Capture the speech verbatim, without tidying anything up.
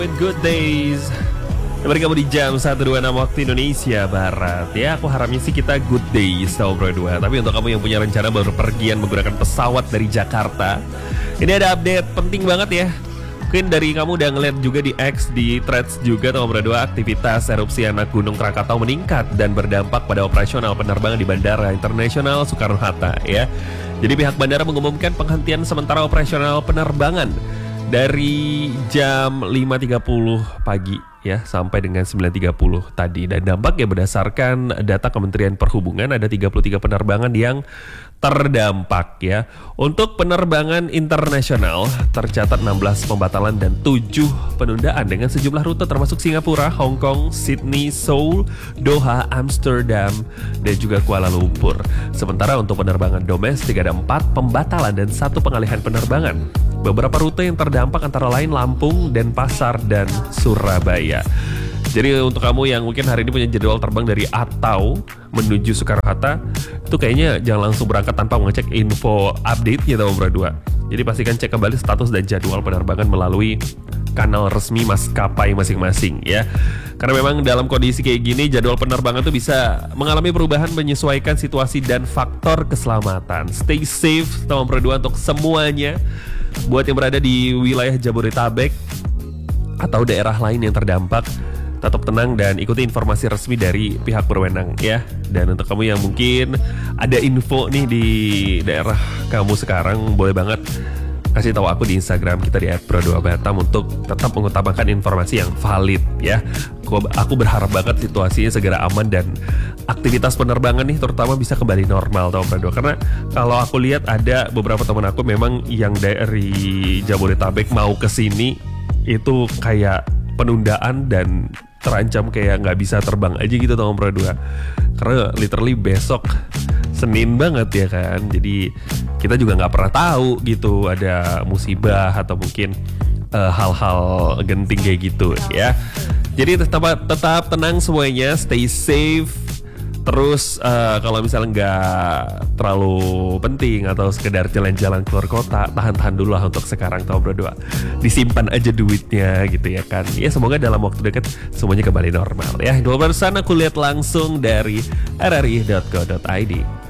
Good days. Kembali kamu di jam satu dua enam waktu Indonesia Barat. Ya, aku harapnya sih kita good days tahun dua dua. Tapi untuk kamu yang punya rencana baru pergian menggunakan pesawat dari Jakarta, ini ada update penting banget ya. Mungkin dari kamu udah ngeliat juga di X, di Threads juga tahun dua dua, aktivitas erupsi anak Gunung Krakatau meningkat dan berdampak pada operasional penerbangan di Bandara Internasional Soekarno-Hatta ya. Jadi pihak bandara mengumumkan penghentian sementara operasional penerbangan dari jam lima tiga puluh pagi ya sampai dengan sembilan tiga puluh tadi. Dan dampaknya berdasarkan data Kementerian Perhubungan ada tiga puluh tiga penerbangan yang terdampak ya. Untuk penerbangan internasional tercatat enam belas pembatalan dan tujuh penundaan dengan sejumlah rute termasuk Singapura, Hong Kong, Sydney, Seoul, Doha, Amsterdam dan juga Kuala Lumpur. Sementara untuk penerbangan domestik ada empat pembatalan dan satu pengalihan penerbangan. Beberapa rute yang terdampak antara lain Lampung, Denpasar, dan Surabaya. Jadi untuk kamu yang mungkin hari ini punya jadwal terbang dari Atau menuju Soekarno-Hatta, itu kayaknya jangan langsung berangkat tanpa mengecek info update-nya tahun dua dua. Jadi pastikan cek kembali status dan jadwal penerbangan melalui kanal resmi maskapai masing-masing ya. Karena memang dalam kondisi kayak gini jadwal penerbangan tuh bisa mengalami perubahan menyesuaikan situasi dan faktor keselamatan. Stay safe tahun dua dua untuk semuanya. Buat yang berada di wilayah Jabodetabek atau daerah lain yang terdampak, tetap tenang dan ikuti informasi resmi dari pihak berwenang ya. Dan untuk kamu yang mungkin ada info nih di daerah kamu sekarang, boleh banget kasih tahu aku di Instagram kita di et pro dua batam untuk tetap mengutamakan informasi yang valid ya. Aku, aku berharap banget situasinya segera aman dan aktivitas penerbangan nih terutama bisa kembali normal tahun dua dua. Karena kalau aku lihat ada beberapa teman aku memang yang dari Jabodetabek mau ke sini itu kayak penundaan dan terancam kayak nggak bisa terbang aja gitu tahun dua dua. Karena literally besok Senin banget ya kan. Jadi kita juga nggak pernah tahu gitu ada musibah atau mungkin uh, hal-hal genting kayak gitu ya. Jadi tetap tetap tenang semuanya, stay safe. Terus uh, kalau misalnya nggak terlalu penting atau sekedar jalan-jalan keluar kota, tahan-tahan dulu lah untuk sekarang tahun dua dua. Disimpan aja duitnya gitu ya kan. Ya semoga dalam waktu dekat semuanya kembali normal ya. Dua barusan aku lihat langsung dari r r i dot co dot i d.